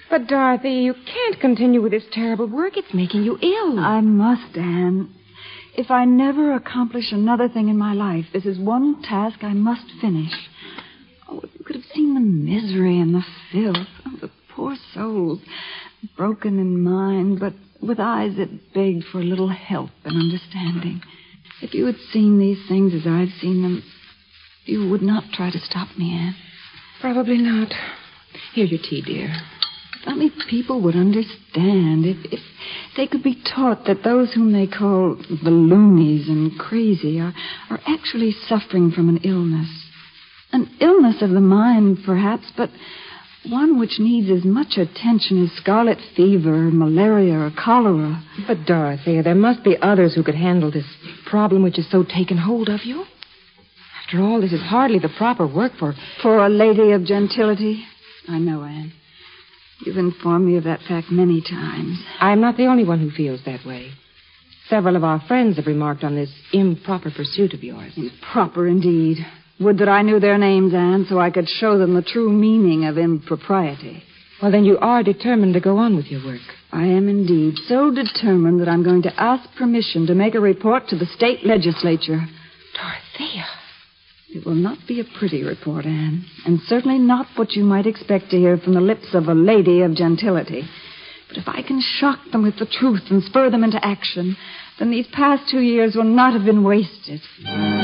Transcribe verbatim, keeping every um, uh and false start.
But, Dorothy, you can't continue with this terrible work. It's making you ill. I must, Anne. If I never accomplish another thing in my life, this is one task I must finish. Oh, if you could have seen the misery and the filth. Oh, the poor souls. Broken in mind, but with eyes that begged for a little help and understanding. If you had seen these things as I've seen them, you would not try to stop me, Anne. Probably not. Here, your tea, dear. If only people would understand. If, if they could be taught that those whom they call the loonies and crazy are, are actually suffering from an illness. An illness of the mind, perhaps, but one which needs as much attention as scarlet fever, malaria, or cholera. But, Dorothy, there must be others who could handle this problem which has so taken hold of you. After all, this is hardly the proper work for... For a lady of gentility? I know, Anne. You've informed me of that fact many times. I'm not the only one who feels that way. Several of our friends have remarked on this improper pursuit of yours. Improper, indeed. Would that I knew their names, Anne, so I could show them the true meaning of impropriety. Well, then you are determined to go on with your work. I am indeed so determined that I'm going to ask permission to make a report to the state legislature. Dorothea. It will not be a pretty report, Anne, and certainly not what you might expect to hear from the lips of a lady of gentility. But if I can shock them with the truth and spur them into action, then these past two years will not have been wasted.